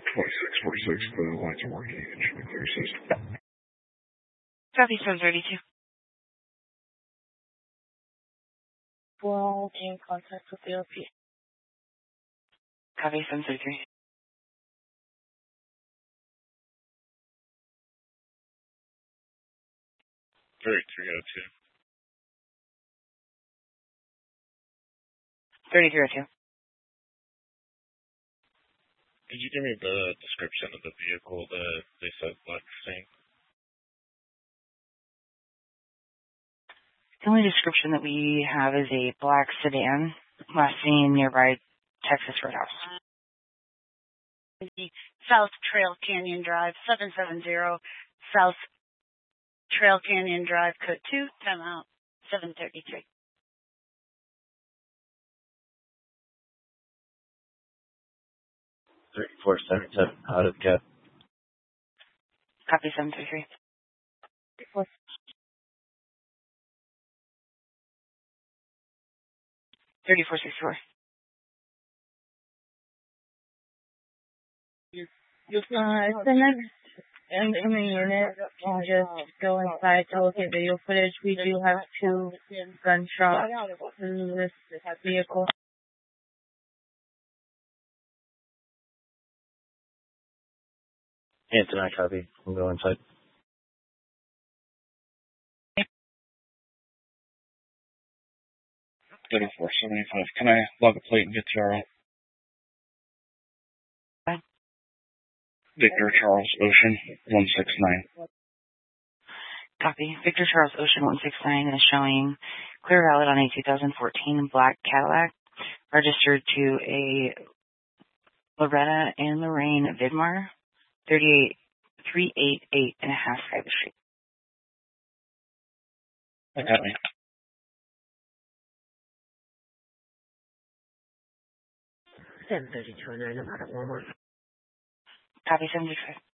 2646, the lights are working. It should be clear system. Copy 732. Well, in contact with the OP. Copy 733. 3302. 3302. Could you give me the description of the vehicle that they said Black Saint? The only description that we have is a black sedan, last seen nearby Texas Roadhouse. South Trail Canyon Drive, 770 South Trail Canyon Drive, code 2, timeout, 733. Out of Cap. Copy 733. 3464. The next incoming unit can just go inside to look at video footage. We do have 2 gunshots through this vehicle. Anthony, I copy. We'll go inside. Can I log a plate and get TRL? Victor Charles Ocean 169. Copy. Victor Charles Ocean 169 is showing clear valid on a 2014 black Cadillac, registered to a Loretta and Lorraine Vidmar, 388 and a half Skyler Street. I got me. 732 and 9, about 1 more. Copy 75.